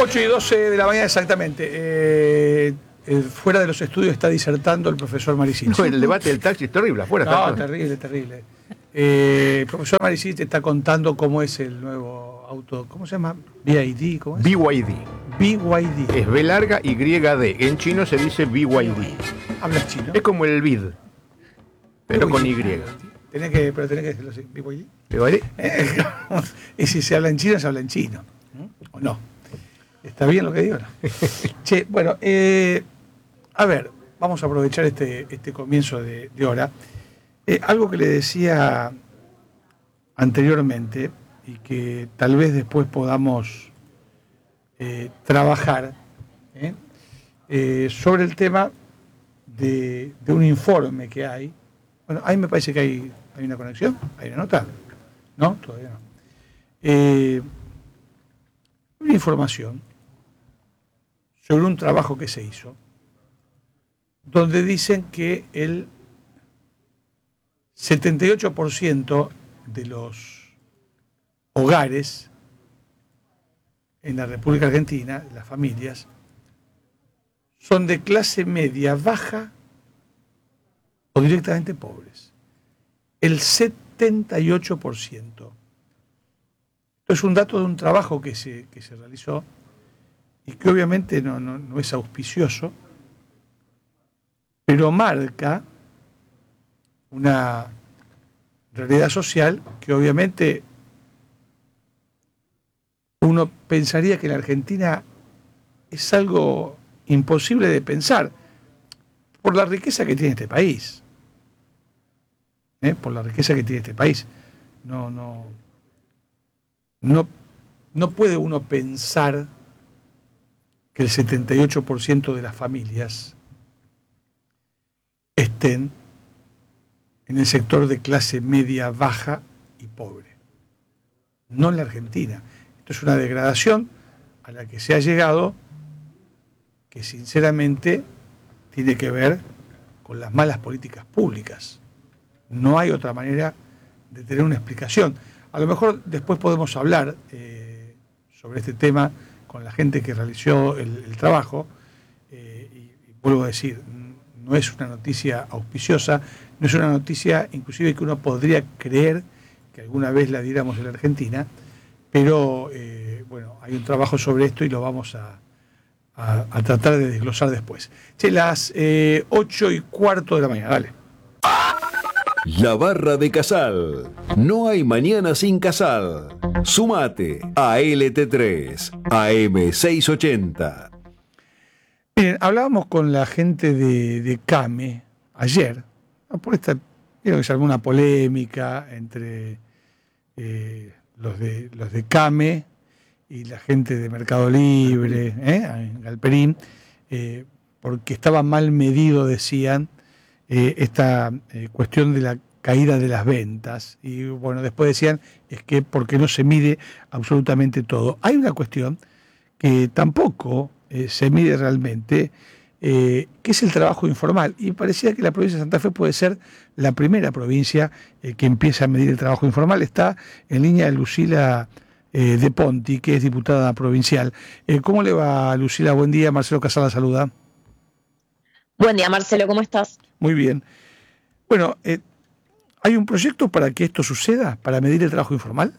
8:12 de la mañana exactamente. Fuera de los estudios está disertando el profesor Maricich. No, el debate del taxi es terrible, afuera. No, terrible. El profesor Maricich está contando cómo es el nuevo auto, ¿cómo se llama? BYD, ¿cómo es? BYD. BYD. Es B larga YD. En chino se dice BYD. ¿Hablas chino? Es como el BID, pero con Y. Tenés que decirlo así, BYD. ¿BYD? Y si se habla en chino, se habla en chino. ¿O no? ¿Está bien lo que digo? ¿No? Che, bueno, a ver, vamos a aprovechar este comienzo de hora. Algo que le decía anteriormente y que tal vez después podamos trabajar sobre el tema de un informe que hay. Bueno, ahí me parece que hay una conexión, hay una nota. ¿No? Todavía no. Una información sobre un trabajo que se hizo, donde dicen que el 78% de los hogares en la República Argentina, las familias, son de clase media baja o directamente pobres. El 78%. Esto es un dato de un trabajo que se realizó y que obviamente no es auspicioso, pero marca una realidad social que obviamente uno pensaría que en la Argentina es algo imposible de pensar por la riqueza que tiene este país. Por la riqueza que tiene este país. No puede uno pensar que el 78% de las familias estén en el sector de clase media, baja y pobre. No en la Argentina. Esto es una degradación a la que se ha llegado que sinceramente tiene que ver con las malas políticas públicas. No hay otra manera de tener una explicación. A lo mejor después podemos hablar sobre este tema con la gente que realizó el trabajo. Y vuelvo a decir, no es una noticia auspiciosa, no es una noticia inclusive que uno podría creer que alguna vez la diéramos en la Argentina, pero bueno, hay un trabajo sobre esto y lo vamos a tratar de desglosar después. Che, las 8:15 de la mañana, dale. La Barra de Casal. No hay mañana sin Casal. Sumate a LT3, AM680. Miren, hablábamos con la gente de CAME ayer, por vieron que se armó una polémica entre los de CAME y la gente de Mercado Libre, en Galperín, porque estaba mal medido, decían, esta cuestión de la caída de las ventas. Y bueno, después decían, es que porque no se mide absolutamente todo. Hay una cuestión que tampoco se mide realmente, que es el trabajo informal. Y parecía que la provincia de Santa Fe puede ser la primera provincia que empieza a medir el trabajo informal. Está en línea Lucila de Ponti, que es diputada provincial. ¿Cómo le va, Lucila? Buen día. Marcelo Casal la saluda. Buen día, Marcelo, ¿cómo estás? Muy bien. Bueno, ¿hay un proyecto para que esto suceda, para medir el trabajo informal?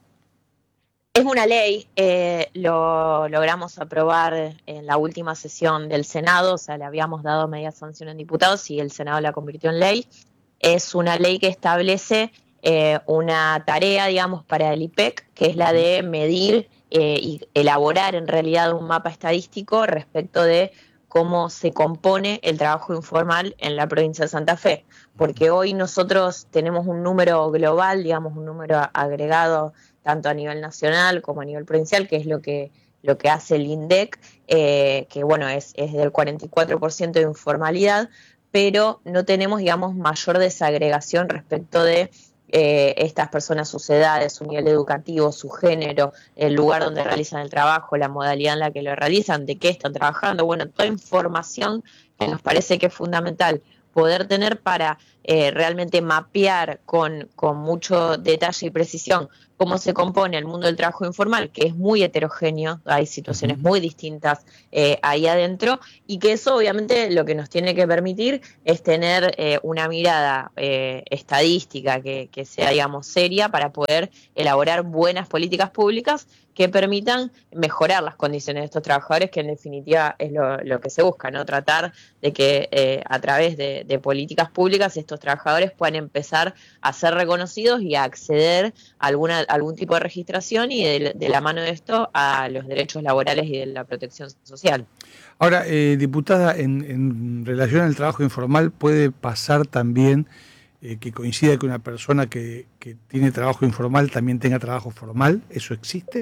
Es una ley, lo logramos aprobar en la última sesión del Senado, o sea, le habíamos dado media sanción en diputados y el Senado la convirtió en ley. Es una ley que establece una tarea, digamos, para el IPEC, que es la de medir y elaborar en realidad un mapa estadístico respecto de cómo se compone el trabajo informal en la provincia de Santa Fe, porque hoy nosotros tenemos un número global, digamos, un número agregado tanto a nivel nacional como a nivel provincial, que es lo que hace el INDEC, que bueno, es del 44% de informalidad, pero no tenemos, digamos, mayor desagregación respecto de estas personas, sus edades, su nivel educativo, su género, el lugar donde realizan el trabajo, la modalidad en la que lo realizan, de qué están trabajando, bueno, toda información que nos parece que es fundamental poder tener para realmente mapear con mucho detalle y precisión cómo se compone el mundo del trabajo informal, que es muy heterogéneo, hay situaciones muy distintas ahí adentro, y que eso obviamente lo que nos tiene que permitir es tener una mirada estadística que sea, digamos, seria para poder elaborar buenas políticas públicas que permitan mejorar las condiciones de estos trabajadores, que en definitiva es lo que se busca, ¿no? Tratar de que a través de políticas públicas estos trabajadores puedan empezar a ser reconocidos y a acceder a algún tipo de registración y de la mano de esto a los derechos laborales y de la protección social. Ahora, diputada, en relación al trabajo informal, ¿puede pasar también que coincida que una persona que tiene trabajo informal también tenga trabajo formal? ¿Eso existe?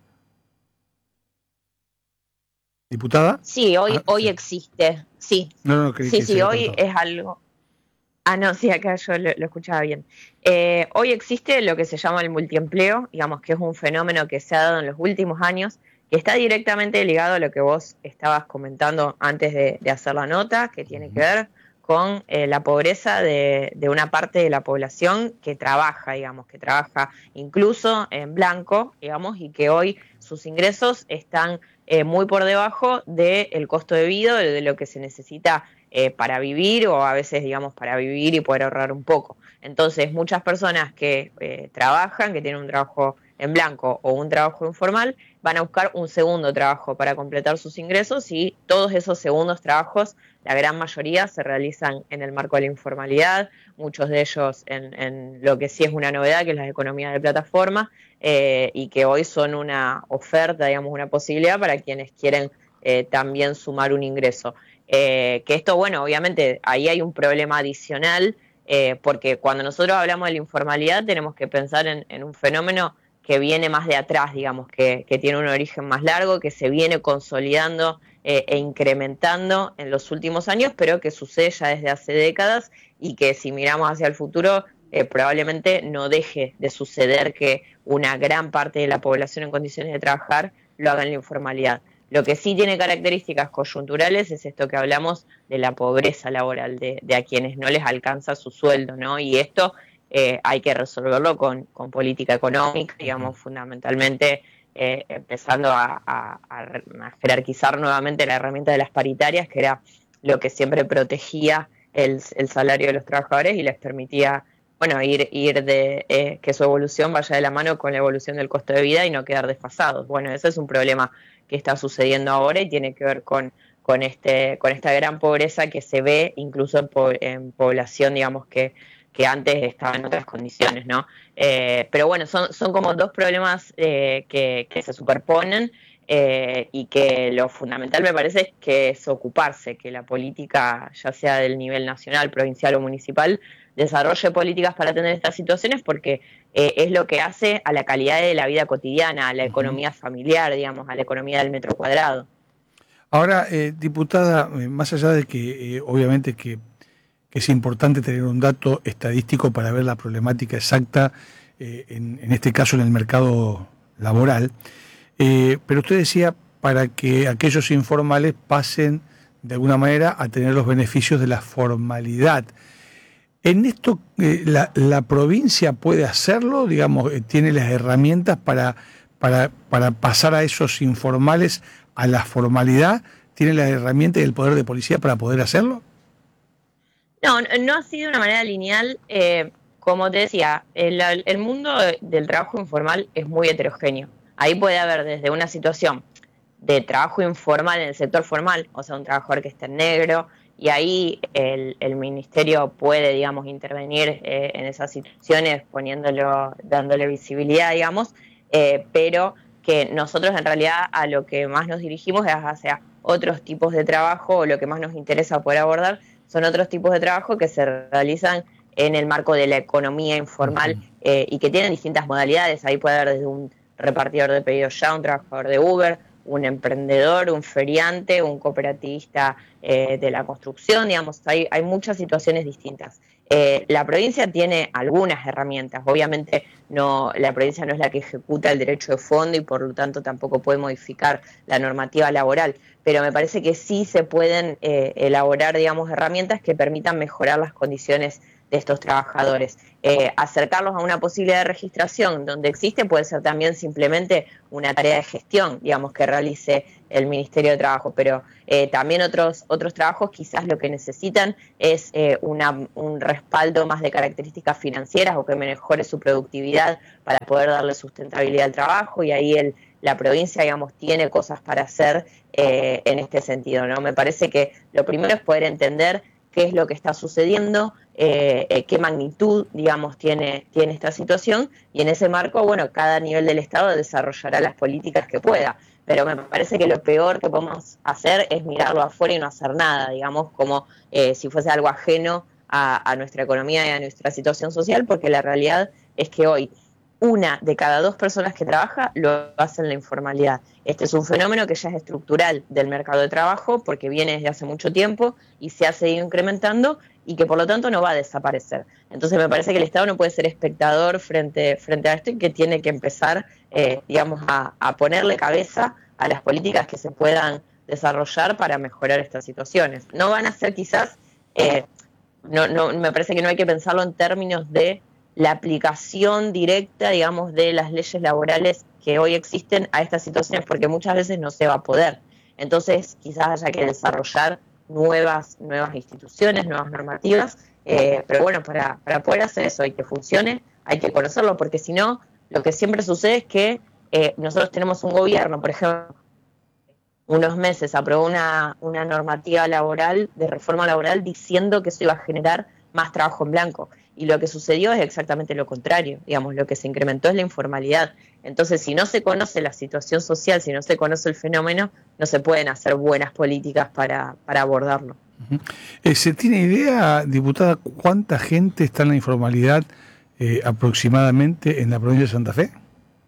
¿Diputada? Sí, hoy Sí. existe, sí. No, creí que se Sí, había hoy cortado. es algo... Ah, no, sí, acá yo lo escuchaba bien. Hoy existe lo que se llama el multiempleo, digamos que es un fenómeno que se ha dado en los últimos años, que está directamente ligado a lo que vos estabas comentando antes de hacer la nota, que tiene que ver con la pobreza de una parte de la población que trabaja, digamos, que trabaja incluso en blanco, digamos, y que hoy sus ingresos están muy por debajo del costo de vida, de lo que se necesita para vivir, o a veces, digamos, para vivir y poder ahorrar un poco. Entonces, muchas personas que trabajan, que tienen un trabajo en blanco o un trabajo informal, van a buscar un segundo trabajo para completar sus ingresos, y todos esos segundos trabajos, la gran mayoría, se realizan en el marco de la informalidad, muchos de ellos en lo que sí es una novedad, que es la economía de plataforma, y que hoy son una oferta, digamos, una posibilidad para quienes quieren también sumar un ingreso. Que esto, bueno, obviamente ahí hay un problema adicional, porque cuando nosotros hablamos de la informalidad tenemos que pensar en un fenómeno que viene más de atrás, digamos, que tiene un origen más largo, que se viene consolidando e incrementando en los últimos años, pero que sucede ya desde hace décadas, y que si miramos hacia el futuro probablemente no deje de suceder que una gran parte de la población en condiciones de trabajar lo haga en la informalidad. Lo que sí tiene características coyunturales es esto que hablamos de la pobreza laboral, de a quienes no les alcanza su sueldo, ¿no? Y esto hay que resolverlo con política económica, digamos, fundamentalmente empezando a jerarquizar nuevamente la herramienta de las paritarias, que era lo que siempre protegía el salario de los trabajadores y les permitía, bueno, ir de que su evolución vaya de la mano con la evolución del costo de vida y no quedar desfasados. Bueno, ese es un problema que está sucediendo ahora y tiene que ver con esta gran pobreza que se ve incluso en población, digamos, que antes estaba en otras condiciones, ¿no? Pero bueno, son como dos problemas que se superponen, y que lo fundamental me parece es que es ocuparse, que la política, ya sea del nivel nacional, provincial o municipal, desarrolle políticas para atender estas situaciones, porque es lo que hace a la calidad de la vida cotidiana, a la economía familiar, digamos, a la economía del metro cuadrado. Ahora, diputada, más allá de que obviamente que es importante tener un dato estadístico para ver la problemática exacta, en este caso en el mercado laboral, pero usted decía para que aquellos informales pasen de alguna manera a tener los beneficios de la formalidad. En esto, la provincia puede hacerlo, digamos, tiene las herramientas para pasar a esos informales a la formalidad, tiene las herramientas y el poder de policía para poder hacerlo. No ha sido de una manera lineal. Como te decía, el mundo del trabajo informal es muy heterogéneo. Ahí puede haber desde una situación de trabajo informal en el sector formal, o sea, un trabajador que esté en negro, y ahí el ministerio puede, digamos, intervenir en esas situaciones, dándole visibilidad, digamos, pero que nosotros en realidad a lo que más nos dirigimos es hacia otros tipos de trabajo, o lo que más nos interesa poder abordar son otros tipos de trabajo que se realizan en el marco de la economía informal, y que tienen distintas modalidades. Ahí puede haber desde un repartidor de pedidos ya, un trabajador de Uber, un emprendedor, un feriante, un cooperativista de la construcción, digamos, hay muchas situaciones distintas. La provincia tiene algunas herramientas, obviamente la provincia no es la que ejecuta el derecho de fondo y por lo tanto tampoco puede modificar la normativa laboral, pero me parece que sí se pueden elaborar, digamos, herramientas que permitan mejorar las condiciones estos trabajadores. Acercarlos a una posibilidad de registración donde existe puede ser también simplemente una tarea de gestión, digamos, que realice el Ministerio de Trabajo, pero también otros trabajos quizás lo que necesitan es un respaldo más de características financieras o que mejore su productividad para poder darle sustentabilidad al trabajo, y ahí la provincia, digamos, tiene cosas para hacer en este sentido, ¿no? Me parece que lo primero es poder entender qué es lo que está sucediendo, qué magnitud, digamos, tiene esta situación, y en ese marco, bueno, cada nivel del Estado desarrollará las políticas que pueda. Pero me parece que lo peor que podemos hacer es mirarlo afuera y no hacer nada, digamos, como si fuese algo ajeno a nuestra economía y a nuestra situación social, porque la realidad es que hoy 1 de cada 2 personas que trabaja lo hace en la informalidad. Este es un fenómeno que ya es estructural del mercado de trabajo porque viene desde hace mucho tiempo y se ha seguido incrementando y que por lo tanto no va a desaparecer. Entonces me parece que el Estado no puede ser espectador frente a esto y que tiene que empezar, digamos, a ponerle cabeza a las políticas que se puedan desarrollar para mejorar estas situaciones. No van a ser quizás, me parece que no hay que pensarlo en términos de la aplicación directa, digamos, de las leyes laborales que hoy existen a estas situaciones, porque muchas veces no se va a poder. Entonces, quizás haya que desarrollar nuevas instituciones, nuevas normativas, pero bueno, para poder hacer eso y que funcione, hay que conocerlo, porque si no, lo que siempre sucede es que nosotros tenemos un gobierno, por ejemplo, unos meses aprobó una normativa laboral, de reforma laboral, diciendo que eso iba a generar más trabajo en blanco. Y lo que sucedió es exactamente lo contrario. Digamos, lo que se incrementó es la informalidad. Entonces, si no se conoce la situación social, si no se conoce el fenómeno, no se pueden hacer buenas políticas para abordarlo. ¿Se tiene idea, diputada, cuánta gente está en la informalidad aproximadamente en la provincia de Santa Fe?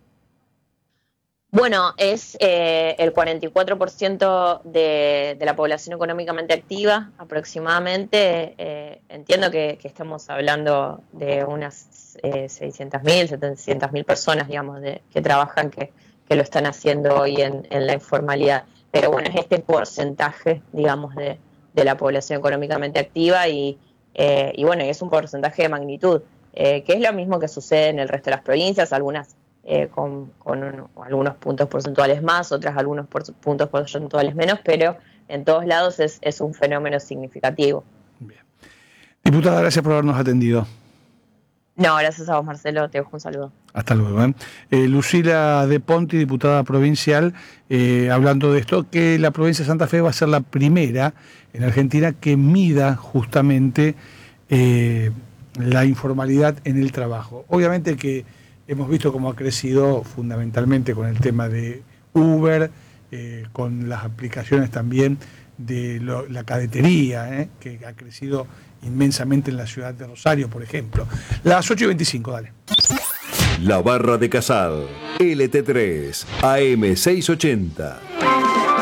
Bueno, es el 44% de la población económicamente activa aproximadamente. Entiendo que estamos hablando de unas 600.000, 700.000 personas, digamos, que trabajan, que lo están haciendo hoy en la informalidad. Pero bueno, es este porcentaje, digamos, de la población económicamente activa y bueno, y es un porcentaje de magnitud, que es lo mismo que sucede en el resto de las provincias, algunas con algunos puntos porcentuales más, otras algunos puntos porcentuales menos, pero en todos lados es un fenómeno significativo. Bien. Diputada, gracias por habernos atendido. No, gracias a vos, Marcelo, te dejo un saludo. Hasta luego. Lucila De Ponti, diputada provincial, hablando de esto, que la provincia de Santa Fe va a ser la primera en Argentina que mida justamente la informalidad en el trabajo. Obviamente que hemos visto cómo ha crecido fundamentalmente con el tema de Uber, con las aplicaciones también de la cadetería, que ha crecido inmensamente en la ciudad de Rosario, por ejemplo. Las 8:25, dale. La Barra de Casal, LT3, AM680.